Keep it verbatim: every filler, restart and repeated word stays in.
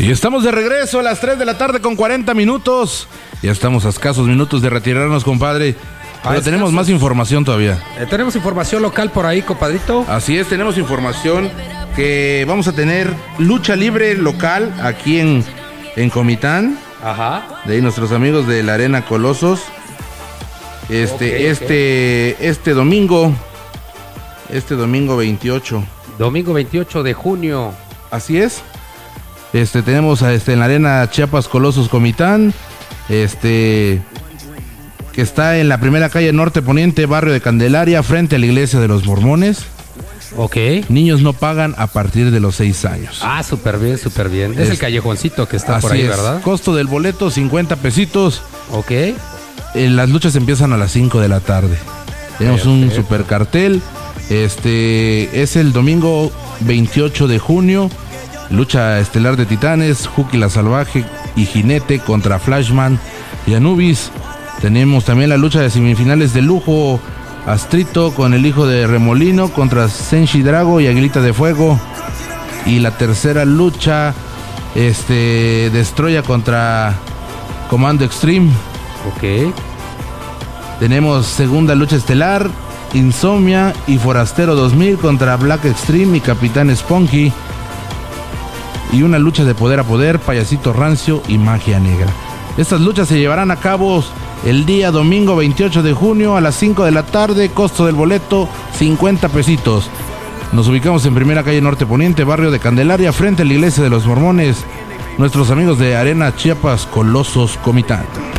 Y estamos de regreso a las tres de la tarde con cuarenta minutos. Ya estamos a escasos minutos de retirarnos, compadre. Pero tenemos más información todavía. Eh, tenemos información local por ahí, compadrito. Así es, tenemos información que vamos a tener lucha libre local aquí en, en Comitán. Ajá. De ahí nuestros amigos de la Arena Colosos. Este, Okay, este, okay. este domingo. Este domingo veintiocho. Domingo veintiocho de junio. Así es. Este, tenemos a, este, en la Arena Chiapas Colosos Comitán. Este. Que está en la primera calle norte poniente, barrio de Candelaria, frente a la iglesia de los Mormones. Ok. Niños no pagan a partir de los seis años. Ah, súper bien, súper bien. Es, es el callejoncito que está por ahí, es. ¿verdad? Costo del boleto, cincuenta pesitos. Ok. Eh, las luchas empiezan a las cinco de la tarde. Tenemos Perfecto. un super cartel. Este es el domingo veintiocho de junio. Lucha estelar de titanes, Huki la Salvaje y Jinete contra Flashman y Anubis. Tenemos también la lucha de semifinales de lujo, Astrito con el hijo de Remolino contra Senshi Drago y Aguilita de Fuego. Y la tercera lucha, este, Destroya contra Comando Extreme. Ok. Tenemos segunda lucha estelar, Insomnia y Forastero dos mil contra Black Extreme y Capitán Spunky. Y una lucha de poder a poder, Payasito Rancio y Magia Negra. Estas luchas se llevarán a cabo el día domingo veintiocho de junio a las cinco de la tarde. Costo del boleto cincuenta pesitos. Nos ubicamos en primera calle norte poniente, barrio de Candelaria, frente a la iglesia de los Mormones. Nuestros amigos de Arena Chiapas Colosos Comitán.